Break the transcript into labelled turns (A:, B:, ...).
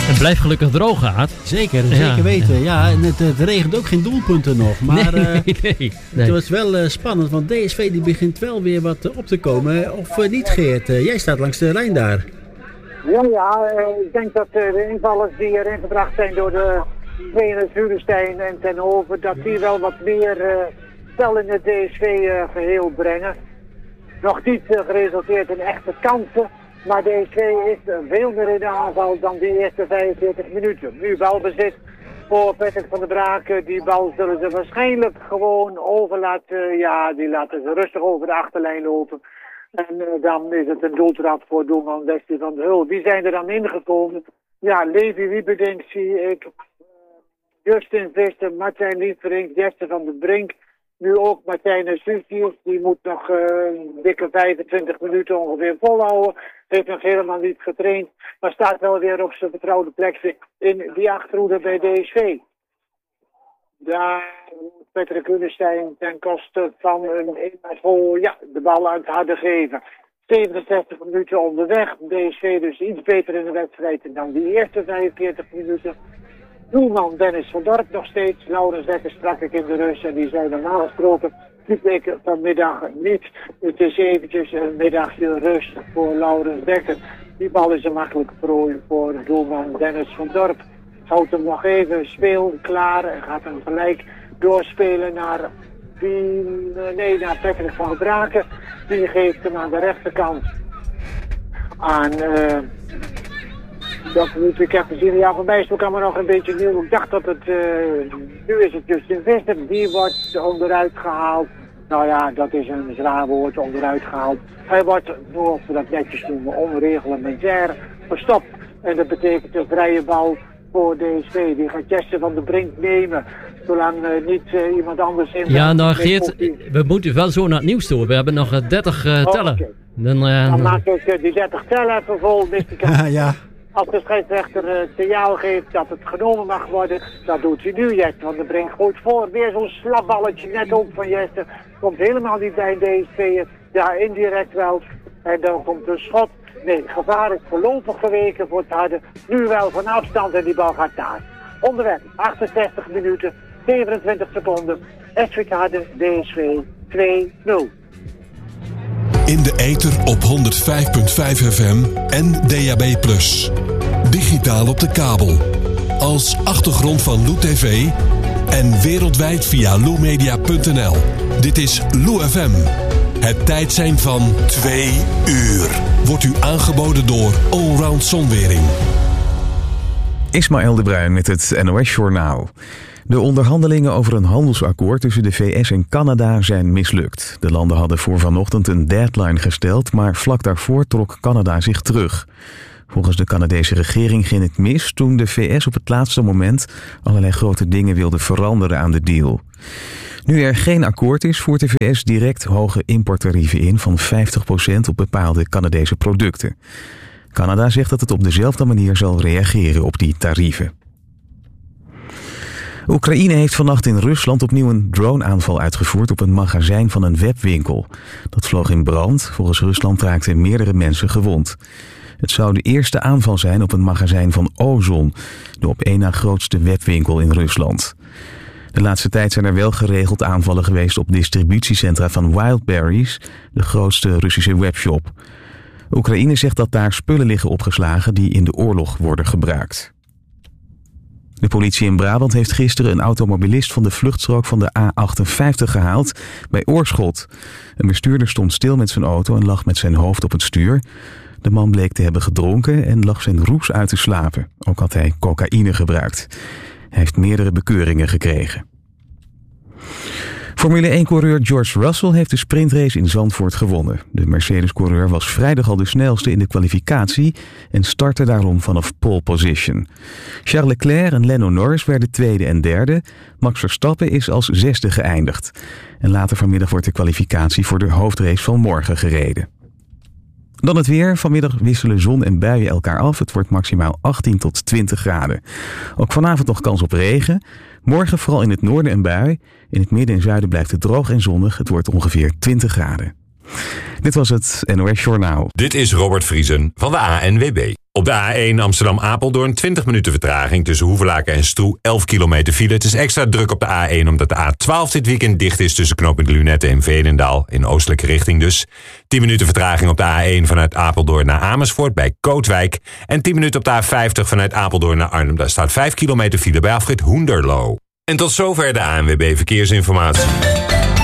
A: Het blijft gelukkig droog, Aad.
B: Zeker weten. Ja, en het regent ook geen doelpunten nog. Maar
A: nee.
B: Het was wel spannend, want DSV die begint wel weer wat op te komen. Of niet, Geert? Jij staat langs de lijn daar.
C: Ja, ik denk dat de invallers die erin gebracht zijn door de trainers Zurenstein en Ten Hoven, dat die wel wat meer spel in het DSV-geheel brengen. Nog niet geresulteerd in echte kansen, maar DSV is veel meer in de aanval dan die eerste 45 minuten. Nu balbezit voor Patrick van der Braak. Die bal zullen ze waarschijnlijk gewoon overlaten. Ja, die laten ze rustig over de achterlijn lopen. En dan is het een doeltrap voor doelman Wesley van der Hul. Wie zijn er dan ingekomen? Ja, Levi Wiebedink zie ik. Justin Visser, Martijn Liefering, Jesse van der Brink. Nu ook Martijn Susius. Die moet nog een dikke 25 minuten ongeveer volhouden. Heeft nog helemaal niet getraind. Maar staat wel weer op zijn vertrouwde plekje in die achterhoede bij DSV. Daar Patrick Hunestein ten koste van een de bal aan het harde geven. 67 minuten onderweg. DSV dus iets beter in de wedstrijd dan die eerste 45 minuten. Doelman Dennis van Dorp nog steeds. Laurens Dekker sprak ik in de rust en die zei normaal gesproken liep ik vanmiddag niet. Het is eventjes een middagje rust voor Laurens Dekker. Die bal is een makkelijke prooi voor doelman Dennis van Dorp. Houdt hem nog even speelklaar en gaat hem gelijk doorspelen naar Patrick van der Braken. Die geeft hem aan de rechterkant aan... ik heb gezien, ja, voor mij is het ook allemaal nog een beetje nieuw. Ik dacht dat het, nu is het Justin Visser, die wordt onderuit gehaald. Nou ja, dat is een zwaar woord, onderuit gehaald. Hij wordt, zoals we dat netjes noemen, onreglementair verstopt. En dat betekent een vrije bal voor DSV. Die gaat Jesse van der Brink nemen, zolang niet iemand anders in...
A: Ja, nou Geert, we moeten wel zo naar het nieuws toe. We hebben nog 30 tellen.
C: Okay.
A: Dan
C: maak ik die 30 tellen even vol, Mr.
B: Ja.
C: Als de scheidsrechter het signaal geeft dat het genomen mag worden, dat doet hij nu, Jesse van der Brink gooit voor. Weer zo'n slapballetje net ook van Jesse. Komt helemaal niet bij DSV. Ja, indirect wel. En dan komt een schot. Nee, gevaar is voorlopig geweken voor het harde. Nu wel van afstand en die bal gaat daar. Onderweg, 68 minuten, 27 seconden. SV Harde, DSV 2-0.
D: In de ether op 105.5 FM en DAB+. Digitaal op de kabel. Als achtergrond van Lou TV en wereldwijd via loumedia.nl. Dit is Lou FM. Het tijdsein van 2 uur. Wordt u aangeboden door Allround Zonwering.
E: Ismaël de Bruin met het NOS-journaal. De onderhandelingen over een handelsakkoord tussen de VS en Canada zijn mislukt. De landen hadden voor vanochtend een deadline gesteld, maar vlak daarvoor trok Canada zich terug. Volgens de Canadese regering ging het mis toen de VS op het laatste moment allerlei grote dingen wilde veranderen aan de deal. Nu er geen akkoord is, voert de VS direct hoge importtarieven in van 50% op bepaalde Canadese producten. Canada zegt dat het op dezelfde manier zal reageren op die tarieven. Oekraïne heeft vannacht in Rusland opnieuw een droneaanval uitgevoerd op een magazijn van een webwinkel. Dat vloog in brand. Volgens Rusland raakten meerdere mensen gewond. Het zou de eerste aanval zijn op een magazijn van Ozon, de op één na grootste webwinkel in Rusland. De laatste tijd zijn er wel geregeld aanvallen geweest op distributiecentra van Wildberries, de grootste Russische webshop. Oekraïne zegt dat daar spullen liggen opgeslagen die in de oorlog worden gebruikt. De politie in Brabant heeft gisteren een automobilist van de vluchtstrook van de A58 gehaald bij Oorschot. Een bestuurder stond stil met zijn auto en lag met zijn hoofd op het stuur. De man bleek te hebben gedronken en lag zijn roes uit te slapen. Ook had hij cocaïne gebruikt. Hij heeft meerdere bekeuringen gekregen. Formule 1-coureur George Russell heeft de sprintrace in Zandvoort gewonnen. De Mercedes-coureur was vrijdag al de snelste in de kwalificatie en startte daarom vanaf pole position. Charles Leclerc en Lando Norris werden tweede en derde. Max Verstappen is als zesde geëindigd. En later vanmiddag wordt de kwalificatie voor de hoofdrace van morgen gereden. Dan het weer. Vanmiddag wisselen zon en buien elkaar af. Het wordt maximaal 18 tot 20 graden. Ook vanavond nog kans op regen. Morgen vooral in het noorden een bui. In het midden en zuiden blijft het droog en zonnig. Het wordt ongeveer 20 graden. Dit was het NOS Journaal.
F: Dit is Robert Vriesen van de ANWB. Op de A1 Amsterdam-Apeldoorn 20 minuten vertraging tussen Hoevelaken en Stroe, 11 kilometer file. Het is extra druk op de A1 omdat de A12 dit weekend dicht is tussen knooppunt Lunetten en Veenendaal, in oostelijke richting dus. 10 minuten vertraging op de A1 vanuit Apeldoorn naar Amersfoort bij Kootwijk. En 10 minuten op de A50 vanuit Apeldoorn naar Arnhem. Daar staat 5 kilometer file bij afrit Hoenderloo. En tot zover de ANWB Verkeersinformatie.